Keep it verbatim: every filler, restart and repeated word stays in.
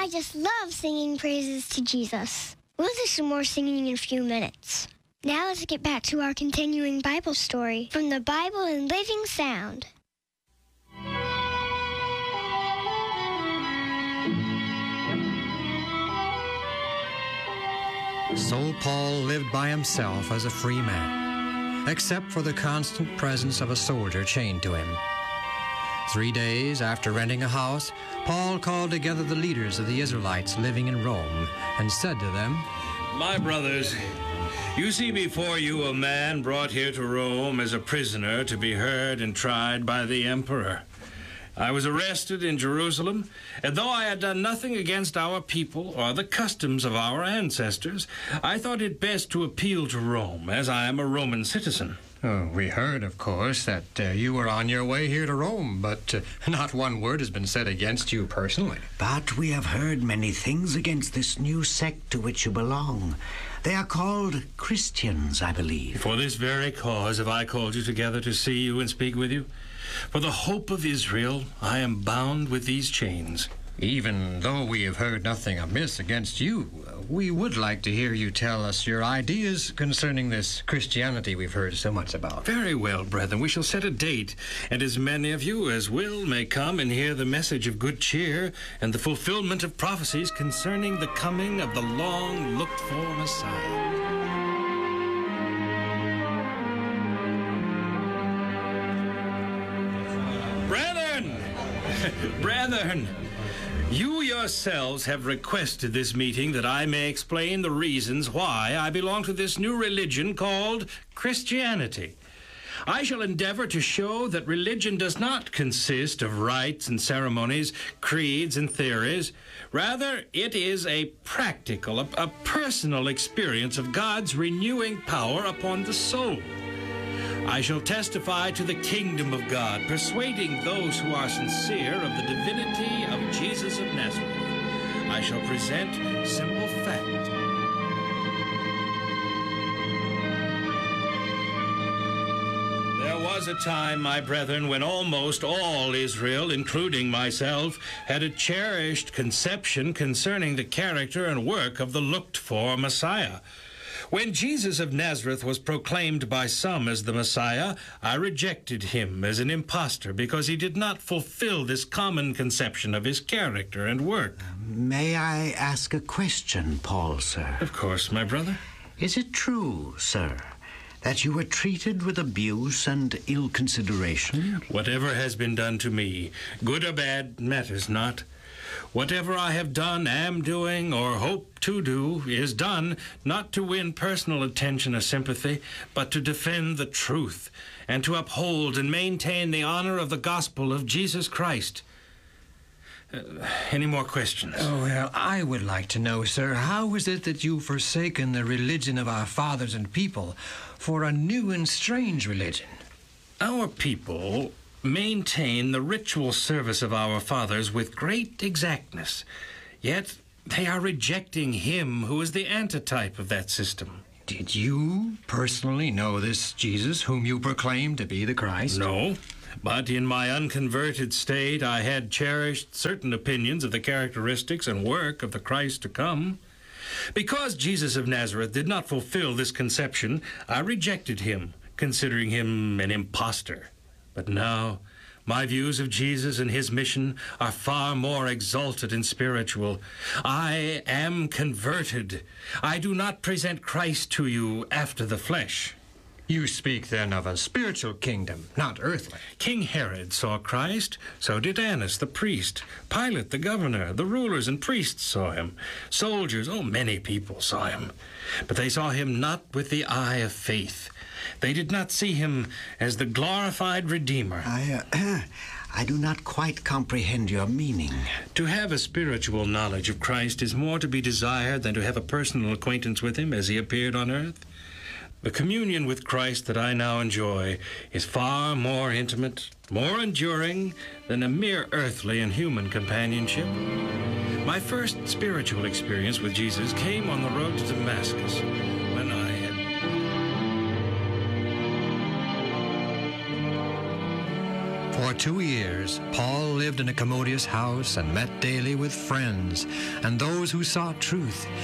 I just love singing praises to Jesus. We'll do some more singing in a few minutes. Now let's get back to our continuing Bible story from the Bible in Living Sound. So Paul lived by himself as a free man, except for the constant presence of a soldier chained to him. Three days after renting a house, Paul called together the leaders of the Israelites living in Rome and said to them, "My brothers, you see before you a man brought here to Rome as a prisoner to be heard and tried by the emperor. I was arrested in Jerusalem, and though I had done nothing against our people or the customs of our ancestors, I thought it best to appeal to Rome, as I am a Roman citizen." Oh, we heard, of course, that uh, you were on your way here to Rome, but uh, not one word has been said against you personally. But we have heard many things against this new sect to which you belong. They are called Christians, I believe. For this very cause have I called you together to see you and speak with you. For the hope of Israel, I am bound with these chains. Even though we have heard nothing amiss against you, we would like to hear you tell us your ideas concerning this Christianity we've heard so much about. Very well, brethren. We shall set a date, and as many of you as will may come and hear the message of good cheer and the fulfillment of prophecies concerning the coming of the long-looked-for Messiah. Brethren! Brethren! You yourselves have requested this meeting that I may explain the reasons why I belong to this new religion called Christianity. I shall endeavor to show that religion does not consist of rites and ceremonies, creeds and theories. Rather, it is a practical, a, a personal experience of God's renewing power upon the soul. I shall testify to the kingdom of God, persuading those who are sincere of the divinity of Jesus of Nazareth. I shall present simple fact. There was a time, my brethren, when almost all Israel, including myself, had a cherished conception concerning the character and work of the looked-for Messiah. When Jesus of Nazareth was proclaimed by some as the Messiah, I rejected him as an impostor because he did not fulfill this common conception of his character and work. May I ask a question, Paul, sir? Of course, my brother. Is it true, sir, that you were treated with abuse and ill consideration? Whatever has been done to me, good or bad, matters not. Whatever I have done, am doing, or hope to do, is done not to win personal attention or sympathy, but to defend the truth and to uphold and maintain the honor of the gospel of Jesus Christ. Uh, any more questions? Oh, well, I would like to know, sir, how is it that you've forsaken the religion of our fathers and people for a new and strange religion? Our people maintain the ritual service of our fathers with great exactness, yet they are rejecting him who is the antitype of that system. Did you personally know this Jesus whom you proclaim to be the Christ? No, but in my unconverted state I had cherished certain opinions of the characteristics and work of the Christ to come. Because Jesus of Nazareth did not fulfill this conception, I rejected him, considering him an impostor. But now, my views of Jesus and his mission are far more exalted and spiritual. I am converted. I do not present Christ to you after the flesh. You speak then of a spiritual kingdom, not earthly. King Herod saw Christ, so did Annas the priest. Pilate the governor, the rulers and priests saw him. Soldiers, oh, many people saw him. But they saw him not with the eye of faith. They did not see him as the glorified Redeemer. I, uh, I do not quite comprehend your meaning. To have a spiritual knowledge of Christ is more to be desired than to have a personal acquaintance with him as he appeared on earth. The communion with Christ that I now enjoy is far more intimate, more enduring than a mere earthly and human companionship. My first spiritual experience with Jesus came on the road to Damascus, when I had... For For two years, Paul lived in a commodious house and met daily with friends and those who sought truth.